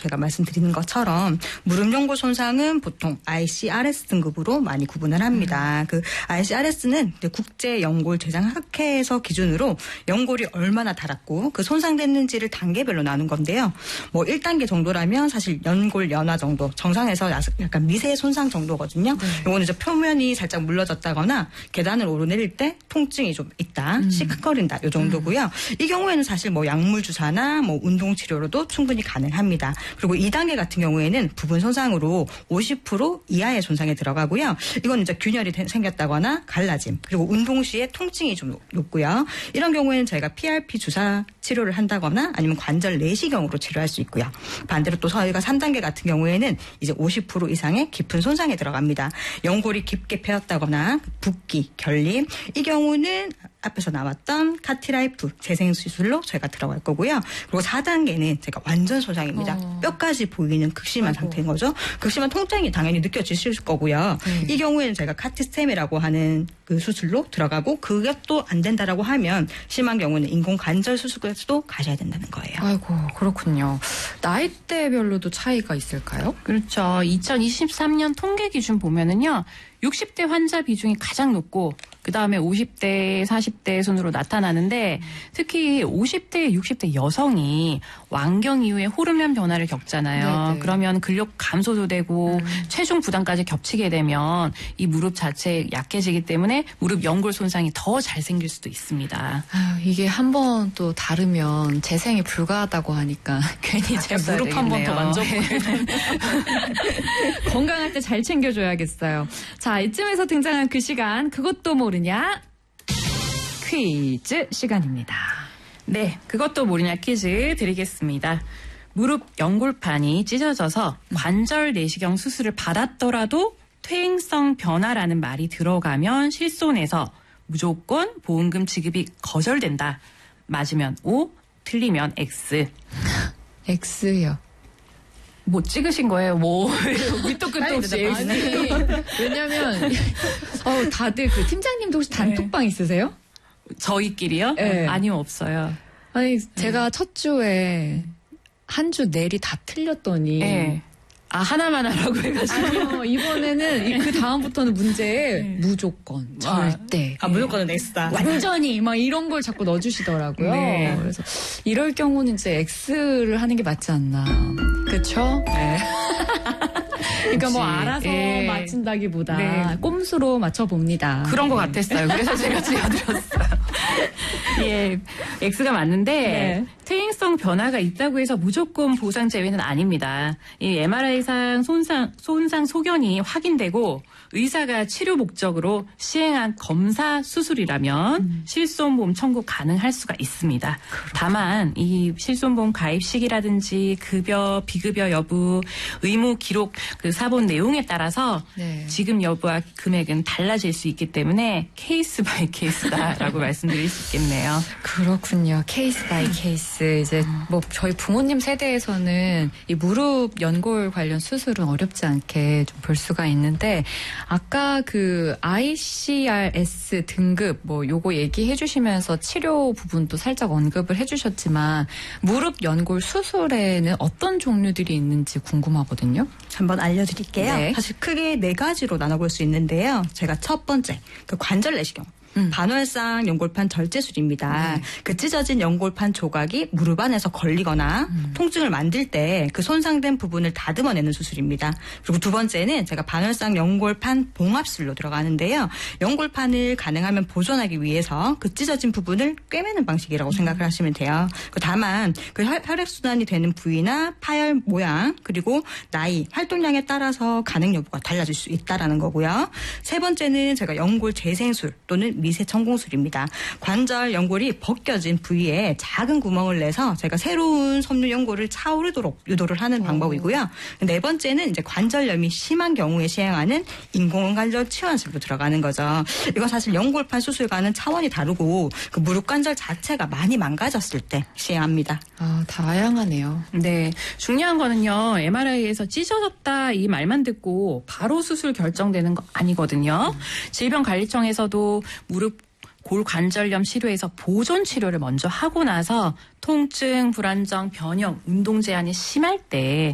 제가 말씀드리는 것처럼 무릎 연골 손상은 보통 ICRS 등급으로 많이 구분을 합니다. 그 ICRS는 국제 연골 재장학회에서 기준으로 연골이 얼마나 닳았고 그 손상됐는지를 단계별로 나눈 건데요. 뭐 1단계 정도라면 사실 연골 연화 정도, 정상에서 약간 미세 손상 정도거든요. 이거는 이제 표면이 살짝 물러졌다거나 계단을 오르내릴 때 통증이 좀 있다, 시큰거린다 이 정도고요. 이 경우에는 사실 뭐 약물 주사나 뭐 운동 치료로도 충분히 가능합니다. 그리고 2단계 같은 경우에는 부분 손상으로 50% 이하의 손상에 들어가고요. 이건 이제 균열이 생겼다거나 갈라짐, 그리고 운동 시에 통증이 좀 높고요. 이런 경우에는 저희가 PRP 주사 치료를 한다거나 아니면 관절 내시경으로 치료할 수 있고요. 반대로 또 저희가 3단계 같은 경우에는 이제 50% 이상의 깊은 손상에 들어갑니다. 연골이 깊게 패였다거나 붓기, 결림, 이 경우는 앞에서 나왔던 카티라이프 재생수술로 저희가 들어갈 거고요. 그리고 4단계는 제가 완전 손상입니다. 뼈까지 보이는 극심한 상태인 거죠. 극심한 통증이 당연히 느껴지실 거고요. 이 경우에는 제가 카티스템이라고 하는 그 수술로 들어가고 그것도 안 된다라고 하면 심한 경우는 인공관절 수술까지도 가셔야 된다는 거예요. 아이고, 그렇군요. 나이대별로도 차이가 있을까요? 그렇죠. 2023년 통계 기준 보면은요. 60대 환자 비중이 가장 높고 그다음에 50대, 40대 순으로 나타나는데 특히 50대, 60대 여성이 완경 이후에 호르몬 변화를 겪잖아요. 네네. 그러면 근력 감소도 되고 체중 부담까지 겹치게 되면 이 무릎 자체 약해지기 때문에 무릎 연골 손상이 더 잘 생길 수도 있습니다. 아유, 이게 한 번 또 다르면 재생이 불가하다고 하니까 괜히 제 무릎 한 번 더 만져보고 건강할 때 잘 챙겨줘야겠어요. 자, 이쯤에서 등장한 그 시간, 그것도 모르냐? 퀴즈 시간입니다. 네, 그것도 모르냐 퀴즈 드리겠습니다. 무릎 연골판이 찢어져서 관절 내시경 수술을 받았더라도 퇴행성 변화라는 말이 들어가면 실손해서 무조건 보험금 지급이 거절된다. 맞으면 O, 틀리면 X. X요. 뭐 찍으신 거예요? 뭐 밑도 끝도 없이. 왜냐면 다들 그 팀장님도 혹시 단톡방 있으세요? 저희끼리요? 네. 아니요, 없어요. 아니 제가 첫 주에 한 주 내리 다 틀렸더니 네. 아, 하나만 하라고 해가지고. 아니요, 이번에는 그 다음부터는 문제에 무조건, 절대. 무조건은 X다. 완전히 막 이런 걸 자꾸 넣어주시더라고요. 네. 그래서 이럴 경우는 이제 X를 하는 게 맞지 않나. 그쵸? 네. 그러니까 뭐 알아서 맞춘다기보다 네. 꼼수로 맞춰봅니다. 그런 것 같았어요. 그래서 제가 지어드렸어요. 예, X가 맞는데 네. 퇴행성 변화가 있다고 해서 무조건 보상 제외는 아닙니다. 이 MRI상 손상 소견이 확인되고 의사가 치료 목적으로 시행한 검사 수술이라면 실손보험 청구 가능할 수가 있습니다. 다만 이 실손보험 가입 시기라든지 급여, 비급여 여부, 의무 기록 그 사본 내용에 따라서 지급 여부와 금액은 달라질 수 있기 때문에 케이스 바이 케이스다라고 말씀드릴 수 있겠네요. 그렇군요. 케이스 바이 케이스. 이제 뭐 저희 부모님 세대에서는 이 무릎 연골 관련 수술은 어렵지 않게 좀 볼 수가 있는데 아까 그 ICRS 등급 뭐 요거 얘기해 주시면서 치료 부분도 살짝 언급을 해 주셨지만 무릎 연골 수술에는 어떤 종류들이 있는지 궁금하거든요. 한번 알려드릴게요. 네. 사실 크게 4가지로 나눠볼 수 있는데요. 제가 첫 번째, 그 관절 내시경. 반월상 연골판 절제술입니다. 그 찢어진 연골판 조각이 무릎 안에서 걸리거나 통증을 만들 때 그 손상된 부분을 다듬어내는 수술입니다. 그리고 두 번째는 제가 반월상 연골판 봉합술로 들어가는데요. 연골판을 가능하면 보존하기 위해서 그 찢어진 부분을 꿰매는 방식이라고 생각을 하시면 돼요. 다만 그 혈액순환이 되는 부위나 파열 모양 그리고 나이, 활동량에 따라서 가능 여부가 달라질 수 있다는 거고요. 세 번째는 제가 연골 재생술 또는 미세 천공술입니다. 관절 연골이 벗겨진 부위에 작은 구멍을 내서 제가 새로운 섬유 연골을 차오르도록 유도를 하는 방법이고요. 네 번째는 이제 관절염이 심한 경우에 시행하는 인공관절 치환술로 들어가는 거죠. 이건 사실 연골판 수술과는 차원이 다르고 그 무릎 관절 자체가 많이 망가졌을 때 시행합니다. 아, 다양하네요. 네, 중요한 거는요. MRI에서 찢어졌다 이 말만 듣고 바로 수술 결정되는 거 아니거든요. 질병관리청에서도 무릎 골관절염 치료에서 보존 치료를 먼저 하고 나서 통증, 불안정, 변형, 운동 제한이 심할 때